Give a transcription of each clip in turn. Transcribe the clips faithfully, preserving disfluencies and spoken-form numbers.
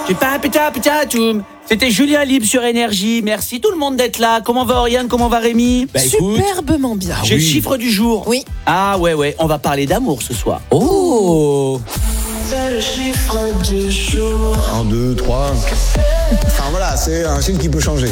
J'ai pas péta péta toum. C'était Julien Libre sur Énergie. Merci tout le monde d'être là. Comment va Oriane? Comment va Rémi? Bah, écoute, Superbement bien. J'ai oui. le chiffre du jour. Oui. Ah ouais ouais, on va parler d'amour ce soir. Oh, C'est le chiffre du jour. Un, deux, trois. Enfin voilà, c'est un chiffre qui peut changer.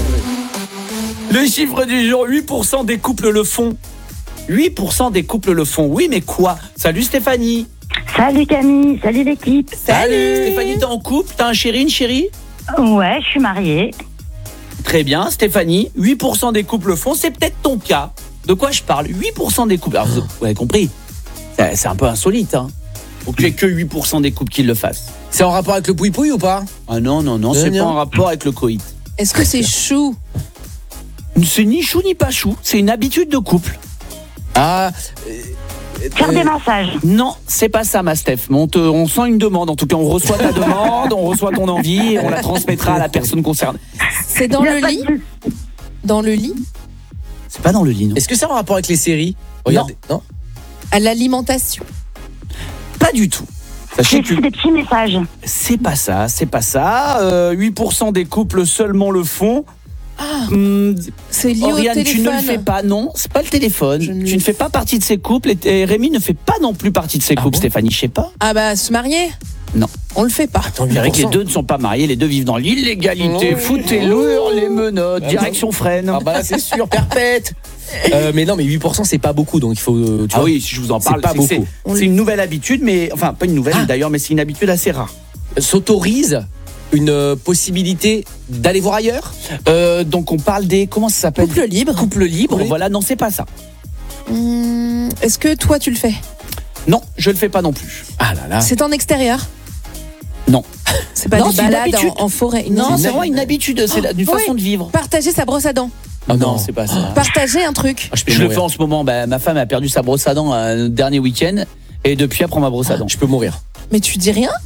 Le chiffre du jour, huit pour cent des couples le font. huit pour cent des couples le font. Oui, mais quoi? Salut Stéphanie. Salut Camille, salut l'équipe. Salut Stéphanie, t'es en couple? T'as un chéri, une chérie? Ouais, je suis mariée. Très bien, Stéphanie, huit pour cent des couples le font, c'est peut-être ton cas. De quoi je parle? huit pour cent des couples. Alors, vous vous avez compris, c'est c'est un peu insolite, hein. Faut qu'il n'y ait que huit pour cent des couples qui le fassent. c'est en rapport avec le pouille-pouille ou pas? Ah non, non, non, c'est pas en rapport avec le coït. Est-ce que c'est chou? C'est ni chou ni pas chou, c'est une habitude de couple. Ah, Faire euh, des massages. Non, c'est pas ça, ma Steph. Mais on, te, on sent une demande. En tout cas, on reçoit ta demande, on reçoit ton envie et on la transmettra à la personne concernée. C'est dans Y a le pas de lit? souci. Dans le lit? C'est pas dans le lit, non? est-ce que c'est en rapport avec les séries? Regardez, non. À l'alimentation? Pas du tout. Sachez J'ai que des petits messages. c'est pas ça, c'est pas ça. Euh, huit pour cent des couples seulement le font. Ah, Hum, c'est lié Oriane, au tu téléphone. ne le fais pas, non, c'est pas le téléphone. Je ne Tu le ne fais pas partie de ces couples et, et Rémi ne fait pas non plus partie de ces Ah couples, bon Stéphanie, je sais pas. Ah bah, se marier? Non. On le fait pas. Attends, Je dirais que les huit pour cent. deux ne sont pas mariés, les deux vivent dans l'illégalité. Oh. Foutez-leur les menottes, Ah direction freine. Ah bah là, c'est sûr, perpète. Euh, mais non, mais huit pour cent c'est pas beaucoup, donc il faut. euh, Tu Ah vois. oui, si je vous en c'est parle, pas c'est que c'est- beaucoup. On c'est le- une nouvelle habitude, mais enfin pas une nouvelle Ah. d'ailleurs, mais c'est une habitude assez rare. S'autorise une euh, possibilité d'aller voir ailleurs. Euh, donc on parle des, comment ça s'appelle? Couple libre. Couple libre. Oui. Voilà, non c'est pas ça. Hum, Est-ce que toi, tu le fais? Non, je le fais pas non plus. Ah là là. C'est en extérieur? Non. C'est pas Non, des c'est une balades habitude. en, en forêt? Non, une c'est hab- vraiment une habitude, c'est la- une Oui. façon de vivre. Partager sa brosse à dents? Ah non, non. c'est pas ça. Partager un truc? Ah, je peux Je le mourir. fais en ce moment. Bah, ma femme a perdu sa brosse à dents euh, le dernier week-end et depuis elle prend ma brosse à dents. Je peux mourir. Mais tu dis rien?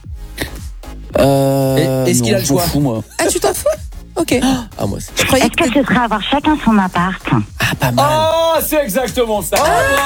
Euh, Et- est-ce non, qu'il a le je m'en choix fou, moi. Ah, tu t'en fous? Ok. Ah moi. c'est- Je croyais Est-ce que que ce serait avoir chacun son appart? Ah pas mal. Oh, c'est exactement ça.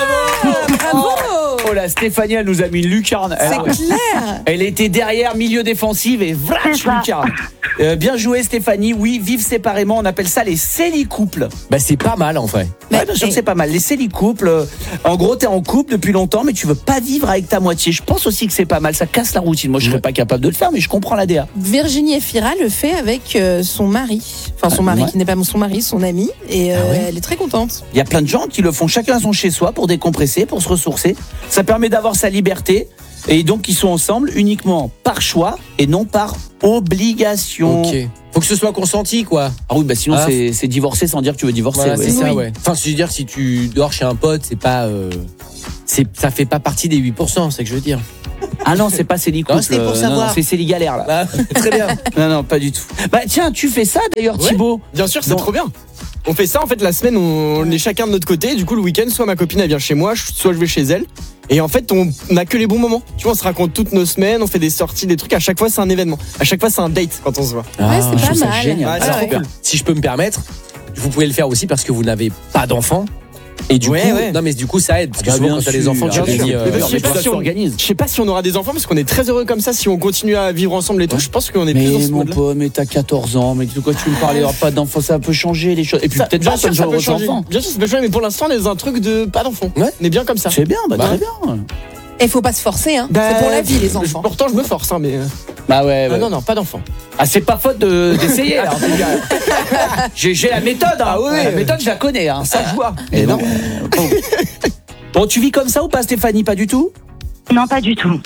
bravo! Oh la Stéphanie, elle nous a mis une lucarne. C'est Alors, clair! elle était derrière, milieu défensif et vrach, C'est ça. lucarne. Euh, bien joué Stéphanie. Oui, vivre séparément, on appelle ça les célicouples. Bah c'est pas mal en vrai. Ouais, bien sûr, et- c'est pas mal. Les célicouples, euh, en gros, t'es en couple depuis longtemps, mais tu veux pas vivre avec ta moitié. Je pense aussi que c'est pas mal. Ça casse la routine. Moi, je serais Ouais. pas capable de le faire, mais je comprends l'A D A. Virginie Efira le fait avec euh, son mari. Enfin, son Ah, mari ouais. qui n'est pas son mari, son ami. Et euh, Ah ouais. elle est très contente. Il y a plein de gens qui le font chacun à son chez soi pour décompresser, pour se ressourcer. Ça permet d'avoir sa liberté. Et donc, ils sont ensemble uniquement par choix et non par obligation. Ok. Faut que ce soit consenti quoi. Ah oui, bah sinon, Ah. c'est, c'est divorcer sans dire que tu veux divorcer. Voilà, ouais. c'est ça Oui. ouais. Enfin, je veux dire si tu dors chez un pote, c'est pas. euh, c'est ça fait pas partie des huit pour cent, c'est ce que je veux dire. Ah non, c'est pas célicouple. Non, c'était pour euh, savoir. non, c'est céligalère, là. Bah, très bien. Non, non, pas du tout. Bah tiens, tu fais ça d'ailleurs, Ouais. Thibaut. Bien sûr, c'est Bon. trop bien. On fait ça en fait la semaine, on est chacun de notre côté. Du coup, le week-end, soit ma copine elle vient chez moi, soit je vais chez elle. Et en fait, on n'a que les bons moments. Tu vois, on se raconte toutes nos semaines, on fait des sorties, des trucs. À chaque fois, c'est un événement. À chaque fois, c'est un date quand on se voit. Ouais, c'est je pas trouve ça mal. génial. Ouais, c'est Ah trop ouais. cool. Si je peux me permettre, vous pouvez le faire aussi parce que vous n'avez pas d'enfants. Et du Ouais, coup, ouais. non mais du coup ça aide parce que Ah bah, souvent bien quand t'as sûr, des enfants, tu bien te sûr. dis. Mais euh, parce que je sais pas ça si on- s'organise. Je sais pas si on aura des enfants parce qu'on est très heureux comme ça. Si on continue à vivre ensemble et tout, je pense qu'on est plus dans Mais ce mon mode-là. pote, mais t'as quatorze ans, mais de quoi tu me parles? Il y aura pas d'enfants, ça peut changer les choses. Et puis Ça- peut-être bien pas, sûr, ça ça ne peut aux changer. enfants. Bien sûr, ça peut changer, mais pour l'instant, on est dans un truc de pas d'enfants. Ouais. On est bien comme ça. C'est bien, bah, Bah. très bien. Et faut pas se forcer, hein. Bah, C'est pour la vie, les enfants. Pourtant, je me force, hein, mais. euh, Bah ouais, ouais. ah non, non, pas d'enfants. Ah, c'est pas faute de, d'essayer, alors, les gars. J'ai, j'ai la méthode, hein. Ah ouais. La méthode, je la connais, hein. Ça, je vois. Et non. Bon. Bon, tu vis comme ça ou pas, Stéphanie? Pas du tout? Non, pas du tout.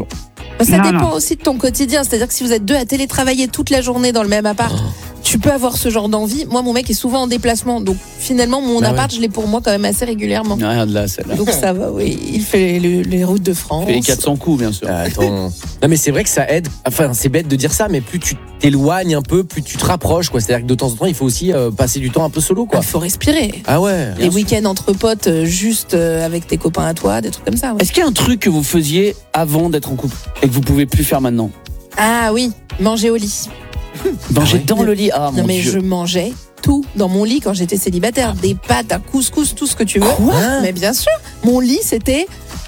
Ça Non, dépend non. aussi de ton quotidien. C'est-à-dire que si vous êtes deux à télétravailler toute la journée dans le même appart, tu peux avoir ce genre d'envie. Moi, mon mec est souvent en déplacement. Donc, finalement, mon Bah appart, je l'ai pour moi quand même assez régulièrement. Regarde là, celle-là. Donc, ça va, oui. Il fait les, les routes de France. Fait les quatre cents coups, bien sûr. Ah, attends. Non mais c'est vrai que ça aide. Enfin c'est bête de dire ça, mais plus tu t'éloignes un peu, plus tu te rapproches quoi. C'est-à-dire que de temps en temps, il faut aussi euh, passer du temps un peu solo quoi. Il faut respirer. Ah ouais. Les week-ends entre potes, euh, juste euh, avec tes copains à toi, des trucs comme ça. ouais. Est-ce qu'il y a un truc que vous faisiez avant d'être en couple et que vous pouvez plus faire maintenant? Ah oui, manger au lit. Manger ouais. dans le lit. Ah, mon Non mais Dieu. je mangeais tout dans mon lit quand j'étais célibataire. Des pâtes, un couscous, tout ce que tu veux. Quoi Mais bien sûr, mon lit c'était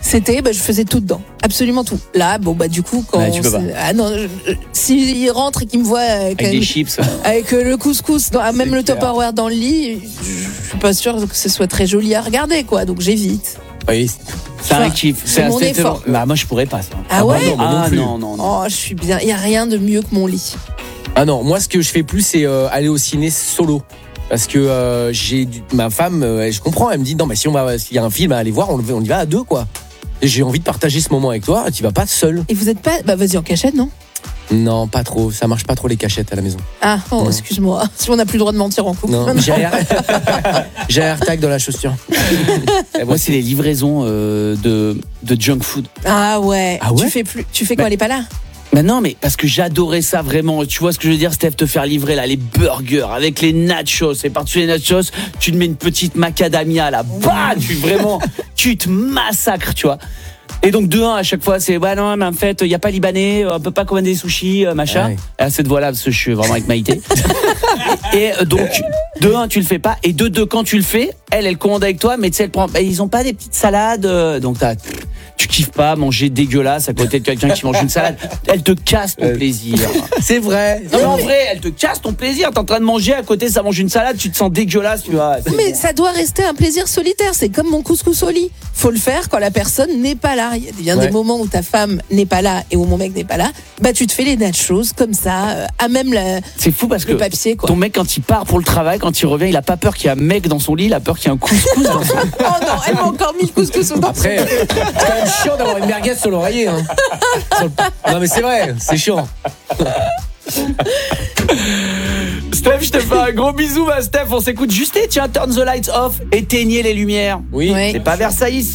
C'était, bah, je faisais tout dedans, absolument tout. Là, bon bah du coup quand Ouais, tu peux on pas. s'est- ah non, je- je- s'il rentre et qu'il me voit avec, Avec des une- chips. avec euh, le couscous, dans, ah, même C'est le clair. Tupperware dans le lit, je suis pas sûre que ce soit très joli à regarder quoi, donc j'évite. Oui. C'est un Enfin, kiff. c'est mon c'était- effort. Bah, moi, je pourrais pas ça. Ah ouais bah non, moi non Ah plus. non, non, non. Oh, je suis bien. Il y a rien de mieux que mon lit. Ah non, moi ce que je fais plus c'est euh, aller au ciné solo. Parce que euh, j'ai du- ma femme, euh, je comprends, elle me dit non mais si on va s'il y a un film à aller voir, on, le- on y va à deux quoi. Et j'ai envie de partager ce moment avec toi, tu vas pas seul. Et vous êtes pas, bah vas-y en cachette non? Non, pas trop, ça marche pas trop les cachettes à la maison. Ah, oh, Non. excuse-moi. Si on n'a plus le droit de mentir en couple. Non, j'ai un j'ai un AirTag dans la chaussure. Moi, c'est les livraisons euh, de, de junk food. Ah ouais. Ah ouais Tu fais plus. Tu fais quoi? Bah, Elle est pas là. Mais non, mais parce que j'adorais ça vraiment. Tu vois ce que je veux dire, Steph, te faire livrer là les burgers avec les nachos. Et par-dessus les nachos, tu te mets une petite macadamia là. Bah, tu vraiment, tu te massacres, tu vois. Et donc de un à chaque fois c'est ouais non mais en fait il y a pas libanais, on peut pas commander des sushis euh, machin. Ouais. Et à cette voix là parce que je suis vraiment avec Maïté. Et euh, donc de un tu le fais pas et de deux quand tu le fais, elle elle commande avec toi mais tu sais elle prend bah, ils ont pas des petites salades euh, donc t'as tu kiffes pas manger dégueulasse à côté de quelqu'un qui mange une salade, elle te casse ton Euh. plaisir. C'est vrai. Non mais en vrai, elle te casse ton plaisir, t'es en train de manger à côté ça mange une salade, tu te sens dégueulasse, tu vois. c'est Mais bon. ça doit rester un plaisir solitaire. C'est comme mon couscous au lit. Faut le faire quand la personne n'est pas là. Il y a bien Ouais. des moments où ta femme n'est pas là et où mon mec n'est pas là. Bah tu te fais les nachos comme ça, euh, à même la- C'est fou parce que le papier quoi. ton mec quand il part pour le travail, quand il revient, il a pas peur qu'il y ait un mec dans son lit, il a peur qu'il y ait un couscous dans son lit. Oh non, elle m'a encore mis le couscous au Après, c'est quand même chiant d'avoir une merguez sur l'oreiller. Hein. Sur le- Non mais c'est vrai, c'est chiant. Steph, je te fais un gros bisou, ma Steph. On s'écoute juste et tiens, turn the lights off, éteignez les lumières. Oui. Ouais. C'est pas Versailles ici.